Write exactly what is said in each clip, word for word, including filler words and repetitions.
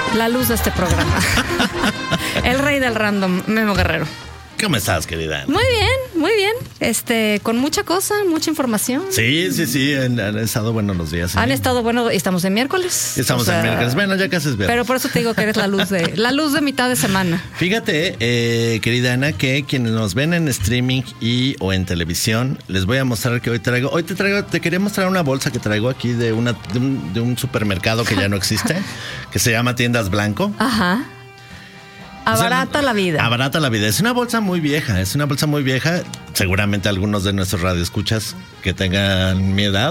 La luz de este programa. El rey del random, Memo Guerrero. ¿Cómo estás, querida? Muy bien, muy bien. Este, con mucha cosa, mucha información. Sí, sí, sí. Han, han estado buenos los días. ¿Sí? Han estado buenos. Estamos en miércoles. Estamos o sea, en miércoles. Bueno, ya casi es viernes. Pero por eso te digo que eres la luz de la luz de mitad de semana. Fíjate, eh, querida Ana, que quienes nos ven en streaming y o en televisión, les voy a mostrar que hoy traigo. Hoy te traigo, te quería mostrar una bolsa que traigo aquí de una de un, de un supermercado que ya no existe, que se llama Tiendas Blanco. Ajá. Abarata o sea, la vida. Abarata la vida. Es una bolsa muy vieja, es una bolsa muy vieja. Seguramente algunos de nuestros radioescuchas que tengan mi edad.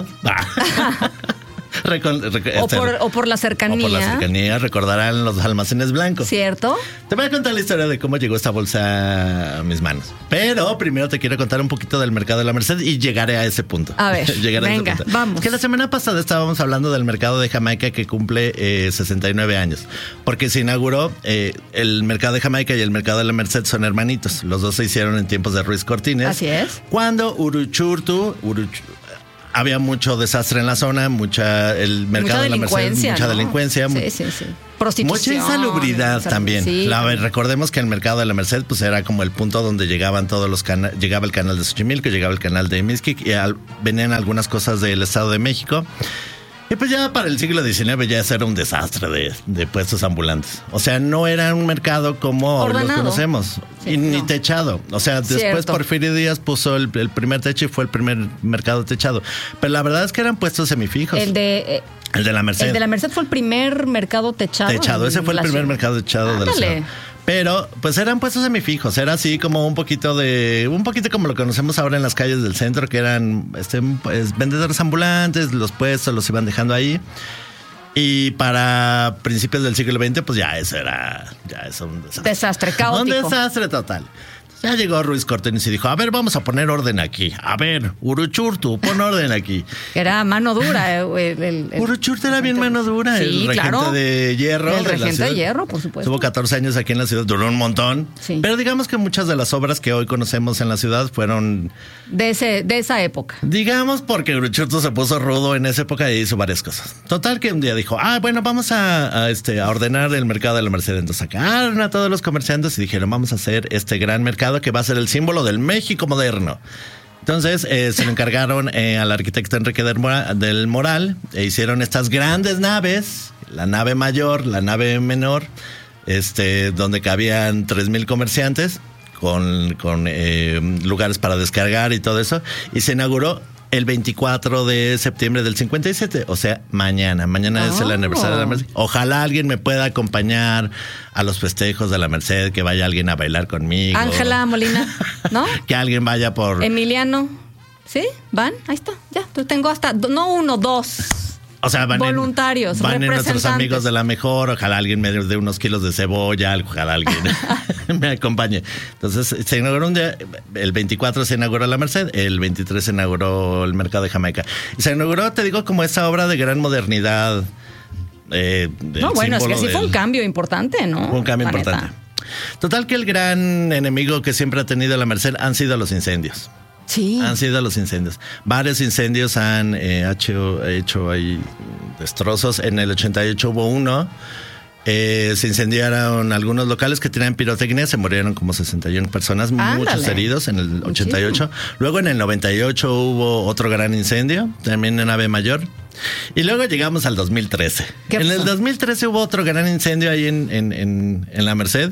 Recon, rec, o, por, o por la cercanía. O por la cercanía recordarán los almacenes blancos. ¿Cierto? Te voy a contar la historia de cómo llegó esta bolsa a mis manos. Pero primero te quiero contar un poquito del mercado de la Merced y llegaré a ese punto. A ver, llegaré venga, a ese punto. Vamos. Que la semana pasada estábamos hablando del mercado de Jamaica que cumple eh, sesenta y nueve años. Porque se inauguró eh, el mercado de Jamaica y el mercado de la Merced son hermanitos. Los dos se hicieron en tiempos de Ruiz Cortines. Así es. Cuando Uruchurtu... Uruch, había mucho desastre en la zona, mucha el mercado de la Merced, mucha ¿no? delincuencia, sí, sí, sí. Prostitución, mucha insalubridad también. Sí, la, también. Recordemos que el mercado de la Merced pues era como el punto donde llegaban todos los canales, llegaba el canal de Xochimilco, llegaba el canal de Mixquic y al, venían algunas cosas del Estado de México. Y pues ya para el siglo diecinueve ya era un desastre de, de puestos ambulantes. O sea, no era un mercado como ordenado. Los conocemos. Sí, y ni no. techado. O sea, después Cierto. Porfirio Díaz puso el, el primer techo y fue el primer mercado techado. Pero la verdad es que eran puestos semifijos. El de... Eh, el de la Merced. El de la Merced fue el primer mercado techado. Techado, ese fue el primer ciudad. mercado techado Ándale. de la ciudad. Pero, pues eran puestos semifijos, era así como un poquito de, un poquito como lo que conocemos ahora en las calles del centro, que eran este, pues, vendedores ambulantes, los puestos los iban dejando ahí. Y para principios del siglo veinte, pues ya eso era, ya eso un desastre. Desastre, caótico. Un desastre total. Ya llegó Ruiz Cortines y dijo, a ver, vamos a poner orden aquí. A ver, Uruchurtu, pon orden aquí. Era mano dura. El, el, el, Uruchurtu era bien mano dura. Sí, el regente claro. de hierro. El de regente de hierro, por supuesto. Tuvo catorce años aquí en la ciudad, duró un montón. Sí. Pero digamos que muchas de las obras que hoy conocemos en la ciudad fueron... De ese de esa época. Digamos porque Uruchurtu se puso rudo en esa época y hizo varias cosas. Total que un día dijo, ah, bueno, vamos a, a, este, a ordenar el mercado de la Merced. Entonces sacaron a todos los comerciantes y dijeron, vamos a hacer este gran mercado que va a ser el símbolo del México moderno. Entonces eh, se le encargaron eh, al arquitecto Enrique del Moral, del Moral e hicieron estas grandes naves, la nave mayor, la nave menor, este, donde cabían tres mil comerciantes con, con eh, lugares para descargar y todo eso, y se inauguró el veinticuatro de septiembre del cincuenta y siete, o sea, mañana. Mañana oh. es el aniversario de la Merced. Ojalá alguien me pueda acompañar a los festejos de la Merced, que vaya alguien a bailar conmigo. Ángela Molina, ¿no? Que alguien vaya por... Emiliano, ¿sí? ¿Van? Ahí está, ya. Yo tengo hasta, no uno, dos... O sea, van voluntarios, en, van en nuestros amigos de la mejor, ojalá alguien me dé unos kilos de cebolla, ojalá alguien me acompañe. Entonces, se inauguró un día, el veinticuatro se inauguró la Merced, el veintitrés se inauguró el mercado de Jamaica. Y se inauguró, te digo, como esa obra de gran modernidad. Eh, no, bueno, es que sí del, fue un cambio importante, ¿no? Fue un cambio la importante. Neta. Total que el gran enemigo que siempre ha tenido la Merced han sido los incendios. Sí. Han sido los incendios. Varios incendios han eh, hecho, hecho ahí destrozos. En el ochenta y ocho hubo uno. Eh, se incendiaron algunos locales que tenían pirotecnia. Se murieron como sesenta y una personas. Ándale. Muchos heridos en el ochenta y ocho. Muchísimo. Luego en el noventa y ocho hubo otro gran incendio. También en Ave Mayor. Y luego llegamos al dos mil trece. En el dos mil trece hubo otro gran incendio ahí en, en, en, en la Merced.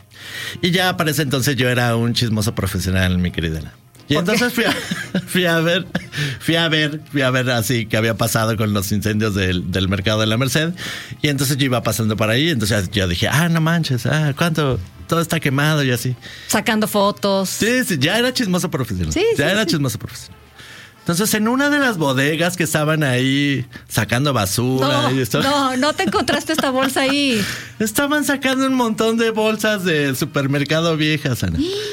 Y ya para ese entonces yo era un chismoso profesional, mi querida Ana. Y entonces fui a, fui a ver, fui a ver, fui a ver así qué había pasado con los incendios del, del mercado de la Merced. Y entonces yo iba pasando por ahí. Entonces yo dije, ah, no manches, ah, ¿cuánto? Todo está quemado y así. Sacando fotos. Sí, sí, ya era chismoso profesional. Sí, ya sí, era sí. chismoso profesional. Entonces, en una de las bodegas que estaban ahí sacando basura. No, y esto, no, no te encontraste esta bolsa ahí. Estaban sacando un montón de bolsas de supermercado viejas, Ana.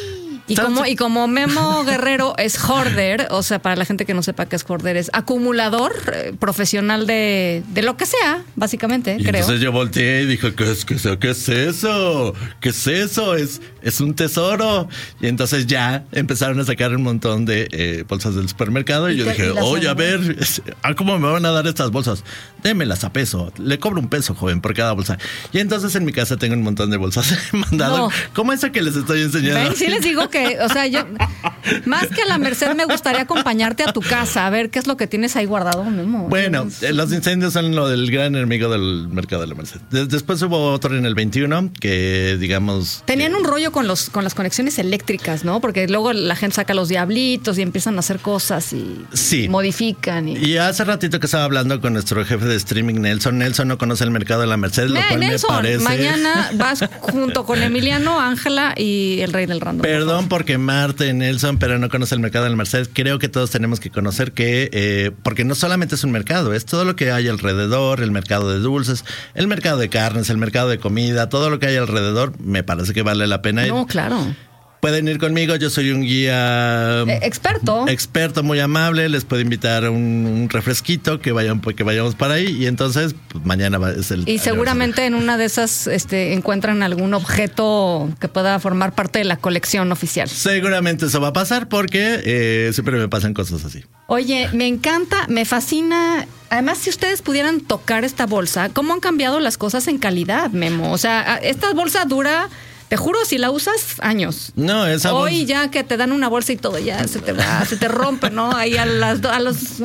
Y como, y como Memo Guerrero es hoarder, o sea, para la gente que no sepa qué es hoarder, es acumulador eh, profesional de, de lo que sea, básicamente, y creo. Entonces yo volteé y dije, ¿qué es, qué es, qué es eso? ¿Qué es eso? Es, es un tesoro. Y entonces ya empezaron a sacar un montón de eh, bolsas del supermercado y, y yo te, dije, oye, a ver, ¿a cómo me van a dar estas bolsas? Démelas a peso. Le cobro un peso, joven, por cada bolsa. Y entonces en mi casa tengo un montón de bolsas mandado. No. ¿Cómo es eso que les estoy enseñando? ¿Ven? Sí les digo que Que, o sea, yo, más que a la Merced, me gustaría acompañarte a tu casa, a ver qué es lo que tienes ahí guardado, Memo. Bueno, los incendios son lo del gran enemigo del mercado de la Merced. Después hubo otro en el veintiuno que, digamos... Tenían eh, un rollo con los con las conexiones eléctricas, ¿no? Porque luego la gente saca los diablitos y empiezan a hacer cosas y sí. modifican. Y... y hace ratito que estaba hablando con nuestro jefe de streaming, Nelson. Nelson no conoce el mercado de la Merced, lo eh, cual Nelson, me parece... mañana vas junto con Emiliano, Ángela y el rey del random. Perdón porque Marte, Nelson, pero no conoce el mercado de la Merced. Creo que todos tenemos que conocer que, eh, porque no solamente es un mercado, es todo lo que hay alrededor, el mercado de dulces, el mercado de carnes, el mercado de comida, todo lo que hay alrededor, me parece que vale la pena ir. No, claro. Pueden ir conmigo, yo soy un guía eh, experto. Experto, muy amable, les puedo invitar a un, un refresquito, que vayan, que vayamos para ahí y entonces pues, mañana va, es el... Y seguramente en una de esas este, encuentran algún objeto que pueda formar parte de la colección oficial. Seguramente eso va a pasar porque eh, siempre me pasan cosas así. Oye, me encanta, me fascina. Además, si ustedes pudieran tocar esta bolsa, ¿cómo han cambiado las cosas en calidad, Memo? O sea, esta bolsa dura... Te juro, si la usas, años. No, esa Hoy bolsa... ya que te dan una bolsa y todo, ya se te va, se te rompe, ¿no? Ahí a, las, a los